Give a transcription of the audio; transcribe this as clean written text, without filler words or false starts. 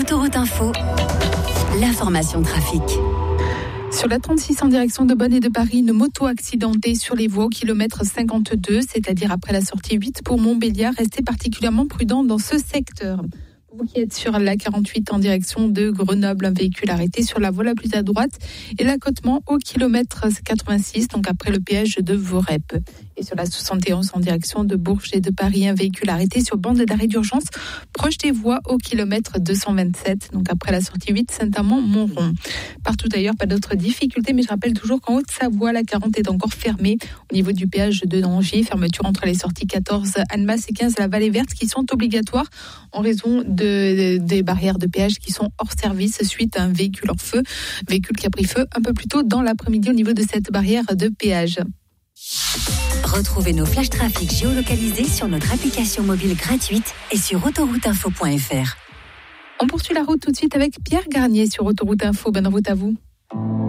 Autoroute Info, l'information trafic. Sur la 36 en direction de Bonn et de Paris, une moto accidentée sur les voies au kilomètre 52, c'est-à-dire après la sortie 8 pour Montbéliard. Restez particulièrement prudents dans ce secteur. Vous qui êtes sur la 48 en direction de Grenoble, un véhicule arrêté sur la voie la plus à droite et l'accotement au kilomètre 86, donc après le péage de Vorep. Et sur la 71 en direction de Bourges et de Paris, un véhicule arrêté sur bande d'arrêt d'urgence proche des voies au kilomètre 227, donc après la sortie 8 Saint-Amand-Montrond. Partout ailleurs, pas d'autres difficultés, mais je rappelle toujours qu'en Haute-Savoie, la 40 est encore fermée au niveau du péage de Danger. Fermeture entre les sorties 14 Annemasse et 15 la Vallée Verte qui sont obligatoires en raison des barrières de péage qui sont hors service suite à un véhicule en feu. Véhicule qui a pris feu un peu plus tôt dans l'après-midi au niveau de cette barrière de péage. Retrouvez nos flashs trafic géolocalisés sur notre application mobile gratuite et sur autorouteinfo.fr. On poursuit la route tout de suite avec Pierre Garnier sur Autoroute Info. Bonne route à vous.